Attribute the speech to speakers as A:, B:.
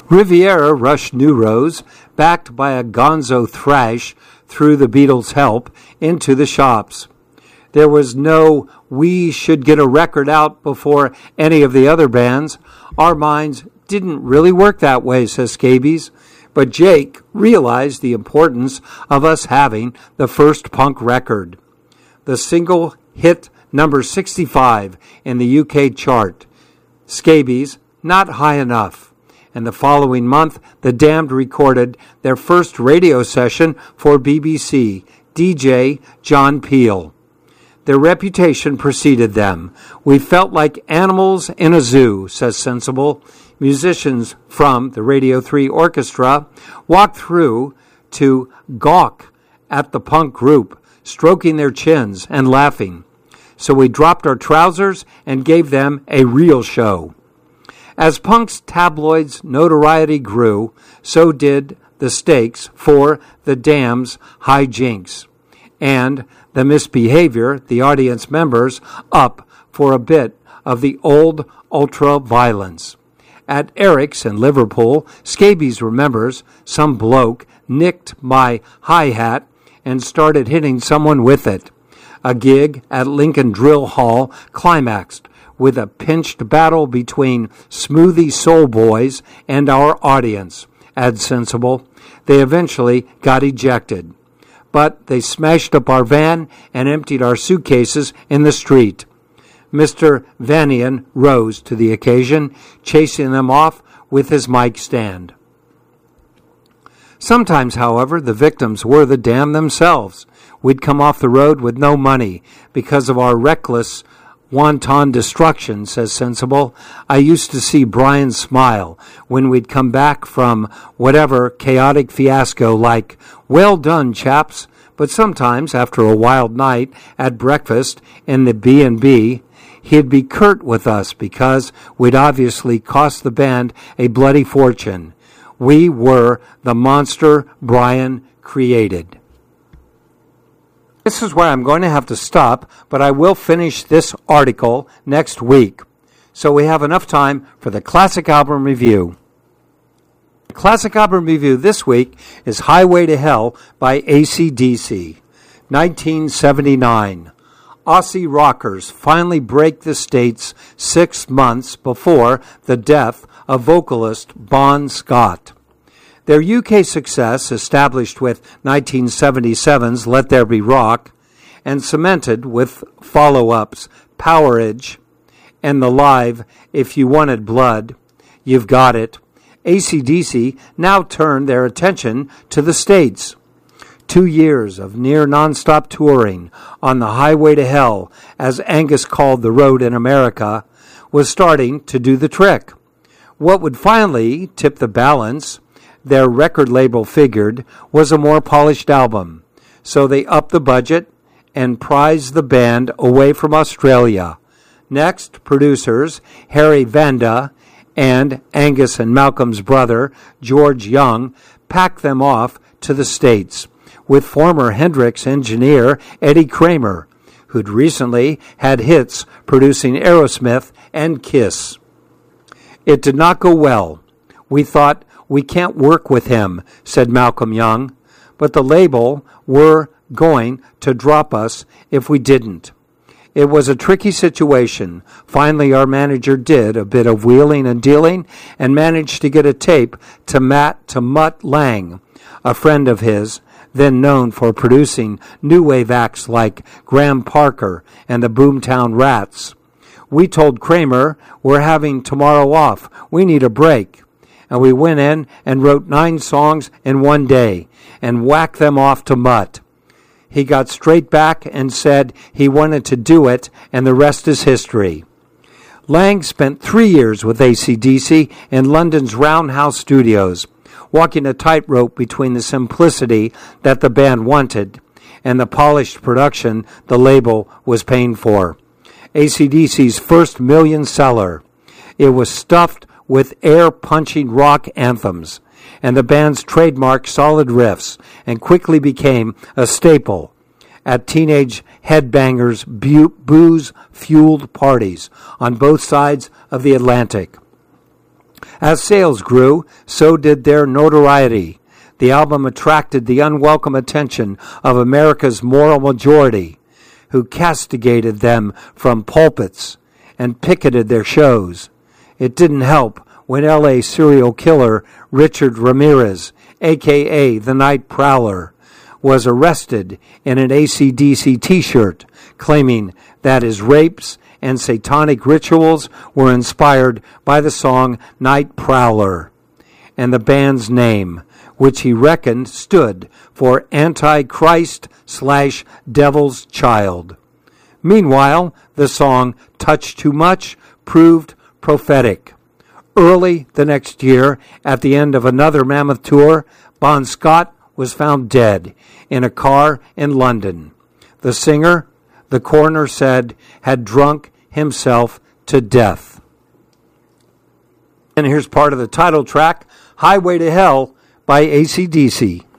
A: Riviera rushed New Rose, backed by a gonzo thrash through the Beatles' help, into the shops. There was no, we should get a record out before any of the other bands. Our minds didn't really work that way, says Scabies. But Jake realized the importance of us having the first punk record. The single hit number 65 in the UK chart. Scabies, not high enough. And the following month, the Damned recorded their first radio session for BBC, DJ John Peel. Their reputation preceded them. We felt like animals in a zoo, says Sensible. Musicians from the Radio 3 Orchestra walked through to gawk at the punk group, stroking their chins and laughing. So we dropped our trousers and gave them a real show. As punk's tabloids' notoriety grew, so did the stakes for the Damned's hijinks, and the misbehavior the audience members up for a bit of the old ultra-violence. At Eric's in Liverpool, Scabies remembers some bloke nicked my hi-hat and started hitting someone with it. A gig at Lincoln Drill Hall climaxed with a pinched battle between Smoothie Soul Boys and our audience, adds Sensible. They eventually got ejected. But they smashed up our van and emptied our suitcases in the street. Mr. Vanian rose to the occasion, chasing them off with his mic stand. Sometimes, however, the victims were the Damned themselves. We'd come off the road with no money because of our reckless, wanton destruction, says Sensible. I used to see Brian smile when we'd come back from whatever chaotic fiasco like, well done, chaps. But sometimes, after a wild night at breakfast in the B&B, he'd be curt with us because we'd obviously cost the band a bloody fortune. We were the monster Brian created. This is where I'm going to have to stop, but I will finish this article next week. So we have enough time for the Classic Album Review. The Classic Album Review this week is Highway to Hell by AC/DC, 1979. Aussie rockers finally break the States 6 months before the death of vocalist Bon Scott. Their UK success, established with 1977's Let There Be Rock, and cemented with follow-ups Powerage and the live If You Wanted Blood, You've Got It, AC/DC now turned their attention to the States. 2 years of near nonstop touring on the Highway to Hell, as Angus called the road in America, was starting to do the trick. What would finally tip the balance, their record label figured, was a more polished album. So they upped the budget and prized the band away from Australia. Next, producers Harry Vanda and Angus and Malcolm's brother, George Young, packed them off to the States with former Hendrix engineer Eddie Kramer, who'd recently had hits producing Aerosmith and Kiss. It did not go well. We thought, we can't work with him, said Malcolm Young, but the label were going to drop us if we didn't. It was a tricky situation. Finally, our manager did a bit of wheeling and dealing and managed to get a tape to Mutt Lang, a friend of his, then known for producing new wave acts like Graham Parker and the Boomtown Rats. We told Kramer, we're having tomorrow off. We need a break. And we went in and wrote 9 songs in one day and whacked them off to Mutt. He got straight back and said he wanted to do it, and the rest is history. Lang spent 3 years with AC/DC in London's Roundhouse Studios, walking a tightrope between the simplicity that the band wanted and the polished production the label was paying for. AC/DC's first million seller. It was stuffed with air-punching rock anthems and the band's trademark solid riffs, and quickly became a staple at teenage headbangers' booze-fueled parties on both sides of the Atlantic. As sales grew, so did their notoriety. The album attracted the unwelcome attention of America's moral majority, who castigated them from pulpits and picketed their shows. It didn't help when L.A. serial killer Richard Ramirez, a.k.a. the Night Prowler, was arrested in an AC/DC t-shirt, claiming that his rapes and satanic rituals were inspired by the song Night Prowler and the band's name, which he reckoned stood for Antichrist/Devil's Child. Meanwhile, the song Touch Too Much proved prophetic. Early the next year, at the end of another Mammoth tour, Bon Scott was found dead in a car in London. The singer, the coroner said, had drunk himself to death. And here's part of the title track, Highway to Hell by AC/DC.